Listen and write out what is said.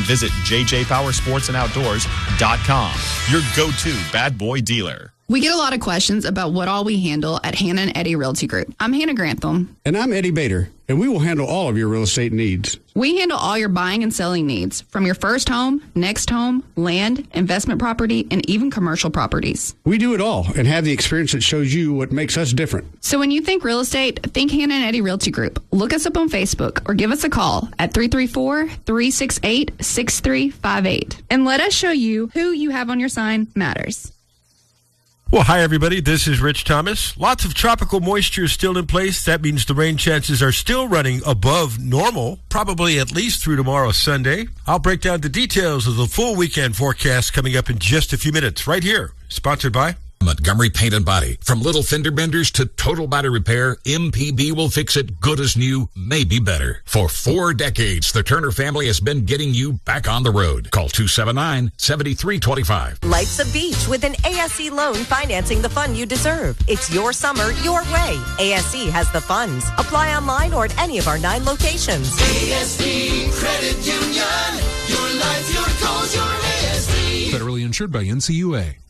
visit jjpowersportsandoutdoors.com. Your go-to bad boy dealer. We get a lot of questions about what all we handle at Hannah and Eddie Realty Group. I'm Hannah Grantham. And I'm Eddie Bader, and we will handle all of your real estate needs. We handle all your buying and selling needs, from your first home, next home, land, investment property, and even commercial properties. We do it all and have the experience that shows you what makes us different. So when you think real estate, think Hannah and Eddie Realty Group. Look us up on Facebook or give us a call at 334-368-6358. And let us show you who you have on your sign matters. Well, hi, everybody. This is Rich Thomas. Lots of tropical moisture still in place. That means the rain chances are still running above normal, probably at least through tomorrow, Sunday. I'll break down the details of the full weekend forecast coming up in just a few minutes, right here. Sponsored by Montgomery Paint and Body. From little fender benders to total body repair, MPB will fix it good as new, maybe better. For 4 decades, the Turner family has been getting you back on the road. Call 279-7325. Life's a beach with an ASE loan financing the fun you deserve. It's your summer, your way. ASE has the funds. Apply online or at any of our 9 locations. ASE Credit Union. Your life, your goals, your ASE. Federally insured by NCUA.